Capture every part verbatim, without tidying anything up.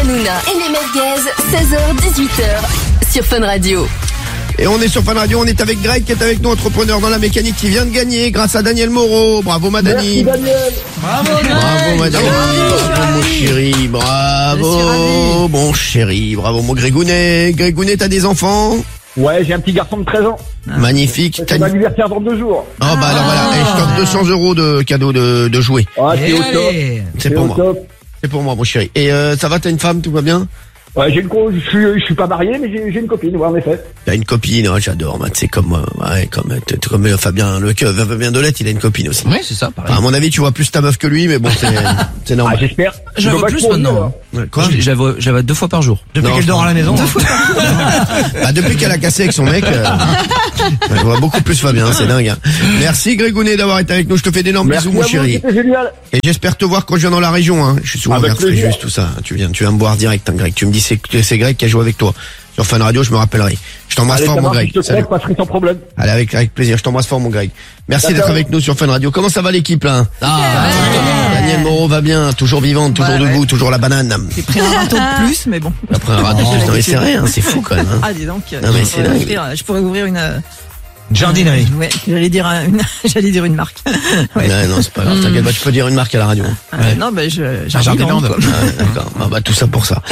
Hanouna et les merguez, seize heures dix-huit heures sur Fun Radio. Et on est sur Fun Radio, on est avec Greg qui est avec nous, entrepreneur dans la mécanique qui vient de gagner grâce à Daniel Moreau. Bravo Madani. Merci Daniel. Bravo Greg. Bravo Madani. Bravo mon chéri. Bravo mon chéri. Bravo mon Grégounet. Grégounet, t'as des enfants? Ouais, j'ai un petit garçon de treize ans. Magnifique. C'est mon anniversaire dans deux jours. Oh bah alors voilà, et je t'offre deux cents euros de cadeaux de, de jouets. Ah, c'est au top. C'est pour moi. C'est pour moi mon chéri. Et euh, ça va, t'as une femme, tout va bien? Ouais, j'ai une co- je suis, je suis pas marié, mais j'ai, j'ai une copine, ouais, en effet. T'as une copine, ouais, j'adore, man, c'est comme, euh, ouais, comme, t- t- comme euh, Fabien, le Fabien Delette, il a une copine aussi. Ouais, c'est ça, pareil. Enfin, à mon avis, tu vois plus ta meuf que lui, mais bon, c'est, c'est Ah, normal. j'espère. Je la vois plus maintenant. Ouais, quoi? Je, je la vois, je la vois deux fois par jour. Depuis qu'elle dort à la maison. Bah, depuis qu'elle a cassé avec son mec, euh, elle voit beaucoup plus Fabien, c'est dingue. Hein. Merci Grégounet d'avoir été avec nous, je te fais d'énormes Merci bisous, à mon vous, chéri. c'était génial. Et j'espère te voir quand je viens dans la région, hein. Je suis souvent Avec vers plaisir. Fréjus, tout ça. Tu viens, tu viens me boire direct, hein, Greg. Tu me dis c'est, que c'est Greg qui a joué avec toi. Sur Fun Radio, je me rappellerai. Je t'embrasse Allez, fort, ça mon marche, Greg. je te Salut. crois, je passerai sans problème. Allez, avec, avec plaisir. Je t'embrasse fort, mon Greg. Merci D'accord. d'être avec nous sur Fun Radio. Comment ça va l'équipe, là? Ah, Daniel Moreau va bien, toujours vivante, toujours Bah, debout, ouais. toujours la banane. J'ai pris un râteau de plus, mais bon. Après un radeau, non mais c'est rien, c'est fou quand même. Hein. Ah, dis donc. Non, mais je, c'est pourrais dingue. ouvrir, je pourrais ouvrir une euh, jardinerie. Ouais, j'allais dire un- une, j'allais dire une marque. Ouais. Ouais, non, c'est pas grave. T'inquiète pas, tu peux dire une marque à la radio. Euh, Non, ben je. Un Jardiland. quoi. Ah, ouais, d'accord. Ah, bah tout ça pour ça.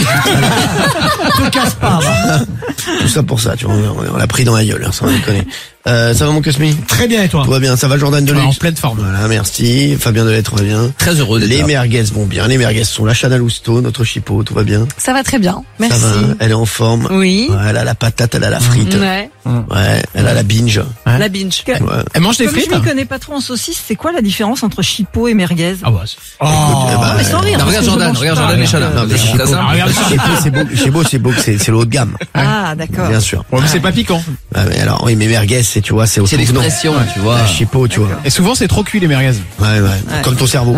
Te casse pas. va. Tout ça pour ça, tu vois. On, on l'a pris dans la gueule, hein, sans déconner. Euh, ça va mon Cosmi? Très bien, et toi? Tout va bien, ça va Jordan Deluxe? En pleine forme. Voilà, merci. Fabien Delette, tout va bien. Très heureux d'être Les là. merguez vont bien, les merguez sont là. Chana Lousteau, notre chipot, tout va bien. Ça va très bien, merci. Ça va, elle est en forme. Oui. Ouais, elle a la patate, elle a la frite. Ouais. Ouais, elle a la binge. La binge. Ouais. Elle mange des Comme frites? je m'y connais pas trop en saucisse, c'est quoi la différence entre chipot et merguez? Ah bah, c'est... Oh. Eh ben, Non, mais sans rire. Non, parce regarde que je Jordan, mange regarde pas. Jordan et Chana. Non, mais C'est Chipot, ça. regarde, Chipot, c'est beau, c'est beau, c'est beau, c'est, c'est le haut de gamme. Ah, d'accord. Bien sûr. Ouais, mais c'est pas piquant. Ouais, mais alors, oui, mais merguez, c'est, tu vois, c'est au C'est tout venant. l'expression, tu vois. Ouais, Chipot, tu vois. Et souvent, c'est trop cuit, les merguez. Ouais, ouais, comme ton cerveau.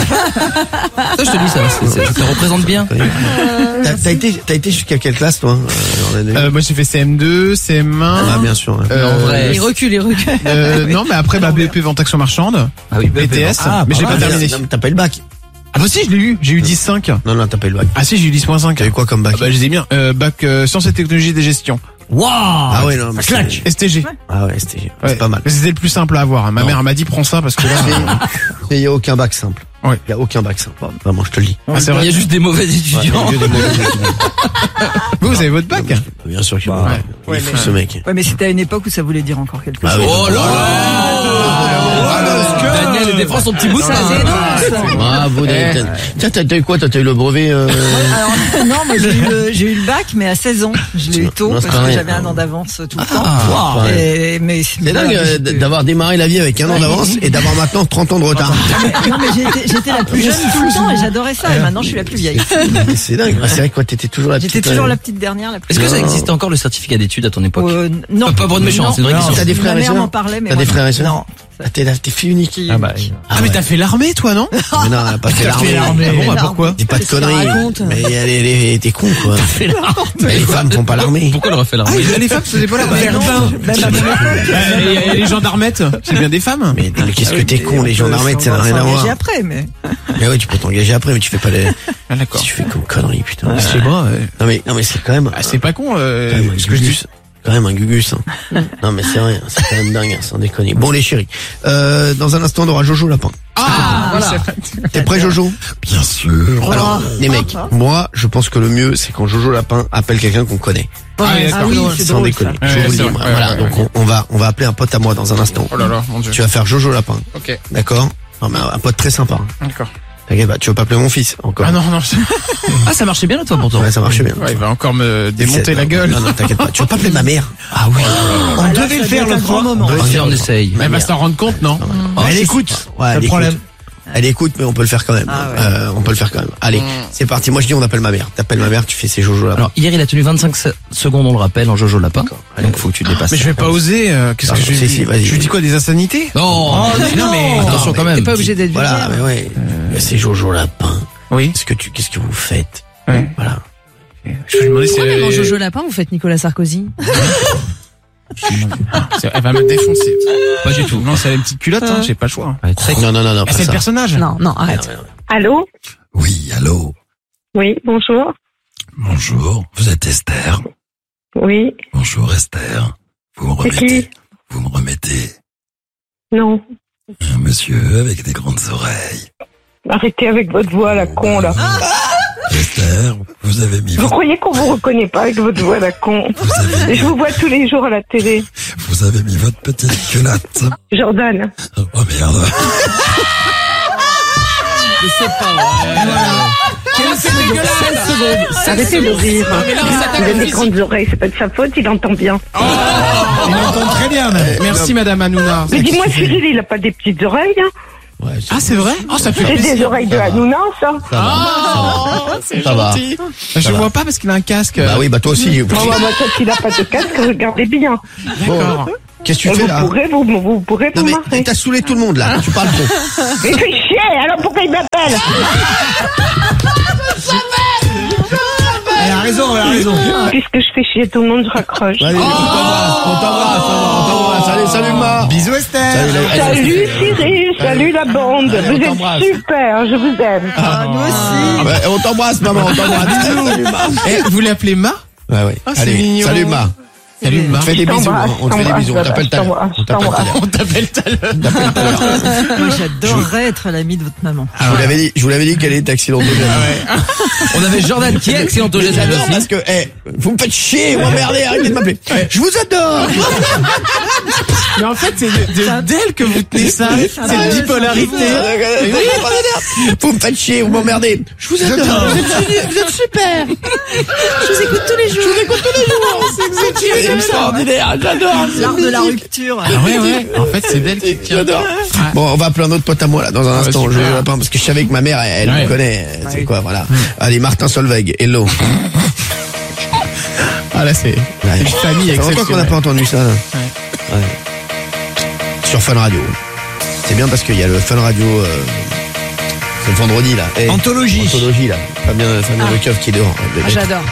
Ça, je te dis, ça, c'est, c'est, ça représente bien. T'as, t'as été, t'as été jusqu'à quelle classe, toi? euh, Jordan Deluxe Euh, moi j'ai fait C M deux, C M un. Ah, bien sûr. Ouais. euh, En vrai. Il recule, il recule. euh, non, mais après bah, B P Vente Action Marchande, Ah oui, B T S, Ah, mais j'ai pas Ah, terminé. merde, non, t'as pas eu le bac? Ah bah si, je l'ai eu, j'ai eu dix cinq. Non, non, t'as pas eu le bac. Ah si, j'ai eu dix point cinq. T'as eu quoi comme bac? Ah bah je les ai bien. Euh, bac euh, Sciences et Technologies des Gestions. Waouh! Ah ouais, non, mais c'est- S T G. Ah ouais, c'était, Ouais. c'est pas mal. Mais c'était le plus simple à avoir. hein. Ma Non. mère elle m'a dit prends ça parce que là. Il y a aucun bac simple. Ouais. Il y a aucun bac simple. Vraiment, je te le dis. Ah, c'est Il vrai. y a juste des mauvais Ouais, il y étudiants. a que des mauvais étudiants. Vous, vous avez votre bac? Bien sûr qu'il y a Bah, un bac. ouais. Il est Ouais, fou mais- ce mec. Ouais, mais c'était à une époque où ça voulait dire encore quelque Ah chose. oui. Oh là là! Daniel, il défend son petit bout, ça. C'est énorme, ça. Bravo, Daniel. Tiens, t'as, t'as eu quoi? T'as, t'as eu le brevet, euh... Alors, non, moi j'ai eu, le, j'ai eu le bac, mais à seize ans. Je l'ai eu tôt Non, c'est parce que pareil. j'avais un an d'avance tout le temps. Ah, ouais. Et, mais C'est dingue euh, d- d'avoir démarré la vie avec un an d'avance et d'avoir maintenant trente ans de retard. Non, mais j'étais, j'étais la plus jeune tout le temps et j'adorais ça. Et maintenant, je suis la plus vieille. C'est dingue. Ah, c'est vrai que quoi, t'étais toujours la petite. J'étais toujours euh, la petite dernière, la plus Est-ce que ça Non. existait encore le certificat d'études à ton époque? Euh, non. Pas pour de méchant, c'est une vraie Non. question. T'as des frères Ma et mère sœurs m'en parlait, mais T'as moi, des frères et sœurs? Non. Ah, t'es là, t'es fille unique. Ah bah. Ah, mais ouais. t'as fait l'armée toi, non? Mais non, elle a pas fait l'armée. Ah bon, bah pourquoi? Dis pas de Qu'est-ce qu'elle conneries. raconte Mais elle est, elle est, t'es con, quoi. Mais les femmes font pas l'armée. Pourquoi elle aurait fait Ah, l'armée? les femmes faisaient pas l'armée. non. Même à mon époque. Bah, et- et les gendarmettes, c'est bien des femmes. Mais, mais qu'est-ce que t'es con, les gendarmettes, ça n'a rien à voir. J'ai après, mais. Mais oui, tu peux t'engager après, mais tu fais pas les, Ah d'accord. tu fais comme connerie, putain. Je sais pas. ouais. Non mais, non mais c'est quand même, Ah, c'est pas con. quand Euh, même un ce que je dis. gugus. Quand même un gugus, hein. Non mais c'est vrai, hein, c'est quand même dingue, hein, sans déconner. Bon les chéris, euh, dans un instant on aura Jojo Lapin. Ah, voilà. T'es prêt Jojo? Bien sûr. Alors, les mecs, moi je pense que le mieux c'est quand Jojo Lapin appelle quelqu'un qu'on connaît. Ah, oui, d'accord. Ah oui, c'est Sans drôle. déconner. ça. Je Ouais, vous le c'est dis, vrai. moi. Ouais, Voilà, ouais, donc ouais. on, on va, on va appeler un pote à moi dans un instant. Oh là là, mon dieu. Tu vas faire Jojo Lapin, Ok, d'accord? Non mais un pote très sympa. hein. d'accord. T'inquiète pas, tu veux pas appeler mon fils encore? Ah non, non. je- Ah, ça marchait bien là, toi, pourtant. Ouais, ça marchait bien. Ouais, il va encore me démonter C'est- la gueule. Non, non, t'inquiète pas. Tu veux pas appeler ma mère? Ah oui. On Ah, là, devait ça le faire doit être l'autre un grand fois. moment. devait le Vas-y, faire. on essaye. Ma Elle va mère. s'en rendre compte, non? Oh, elle c'est- écoute. Ouais, elle le écoute. problème. Elle écoute, mais on peut le faire quand même. Ah ouais. Euh, on peut le faire quand même. Allez, c'est parti. Moi, je dis, on appelle ma mère. T'appelles ma mère, tu fais ses Jojo Lapin. Alors, hier, il a tenu vingt-cinq se- secondes, on le rappelle, en Jojo Lapin. Allez. Donc, faut que tu dépasses. Mais je vais pas oser. euh, Qu'est-ce Ah, que je lui si, si, dis? vas-y. Je lui dis quoi, des insanités? Non, non, mais- attention Non, quand mais même. T'es pas obligé d'être Voilà, vulgaire. mais ouais. Mais c'est Jojo Lapin. Oui. Qu'est-ce que tu, qu'est-ce que vous faites? Ouais. Voilà. Je vais lui demander si Pourquoi même en elle, Jojo Lapin, vous faites Nicolas Sarkozy? c'est- elle va me défoncer. Pas du tout. Non, c'est une petite culotte, hein, j'ai pas le choix. Ouais, très- Non, non, non, non, Ah, pas c'est le ça. personnage. Non, non, arrête. Non, non, non. Allô? Oui, allô? Oui, bonjour. Bonjour, vous êtes Esther. Oui. Bonjour Esther. Vous me C'est remettez. qui? Vous me remettez. Non. Un monsieur avec des grandes oreilles. Arrêtez avec votre voix à la con, là. Esther, vous avez mis Vous votre, croyez qu'on vous reconnaît pas avec votre voix à la con? vous avez mis, Je vous vois tous les jours à la télé. vous avez mis votre petite culotte. Jordan. Oh merde. Je sais pas, ouais. seize secondes. Arrêtez de rire. mais là, on s'attaque Il a au des physique. grandes oreilles, c'est pas de sa faute, il entend bien. Il entend très bien, même. Merci, madame Hanouna. Mais dis-moi, Cyril, il a pas des petites oreilles, hein? Ah, c'est vrai? Oh, ça fait C'est plaisir. des oreilles de Hanouna, ça. Oh, c'est Ça va. gentil. Je Ça va. vois pas parce qu'il a un casque. Bah oui, bah toi aussi. Bon, bah, bah, toi, s'il a pas de casque, regardez bien. D'accord. Qu'est-ce que Et tu fais vous là? pourrez vous, vous pourrez Non vous mais marrer. t'as saoulé tout le monde là, tu parles trop. Mais fais chier, alors pourquoi il m'appelle? Elle a raison, elle a raison. Puisque je fais chier tout le monde, je raccroche. Allez, on t'embrasse, on t'embrasse, on t'embrasse. Allez, salut Ma. Bisous Esther. Salut, la- Salut Cyril, salut la bande. Allez, on Vous t'embrasse. êtes super, je vous aime. Ah, nous aussi. Ouais, on t'embrasse maman, on t'embrasse. Salut Ma. Eh, vous l'appelez Ma? Ouais ouais. Ah, c'est Allez, mignon. salut Ma. Salut Ma. On te fait des Je bisous, t'embrasse, hein. On te fait des je bisous, on t'appelle tout à l'heure. t'embrasse, On t'appelle tout à l'heure. On t'appelle tout à l'heure. On t'appelle tout à l'heure. Moi, j'adorerais être l'ami de votre maman. Je vous l'avais dit, je vous l'avais dit qu'elle était accidentogène. On avait Jordan qui est accidentogène J'adore aussi. parce que, eh, vous me faites chier, vous m'emmerdez, arrêtez de m'appeler. Je vous adore. Mais en fait, c'est de- de- d'elle que vous tenez ça, cette bipolarité. Vous me faites chier, vous m'emmerdez. Je vous adore. Vous êtes, vous êtes super. Je vous écoute tous les jours. Je vous écoute tous les jours. C'est extraordinaire. J'adore. L'art de la rupture. Ah ouais, ouais. En fait, c'est d'elle qui tient. J'adore. Bon, on va appeler un autre pote à moi là dans un Ah, instant. Je super. vais appeler parce que je savais que ma mère, elle, elle Ouais. me connaît. C'est quoi, voilà. Allez, Martin Solveig. Hello. Ah là, c'est Ouais. c'est une famille Ça fait longtemps qu'on n'a exceptionnelle. pas entendu ça. Ouais. Sur Fun Radio. C'est bien parce qu'il y a le Fun Radio. Euh, c'est le vendredi là. Eh, Anthologie. Anthologie là. Fabien, Fabien Ah. Lecoeuf qui est dehors. Ah, j'adore.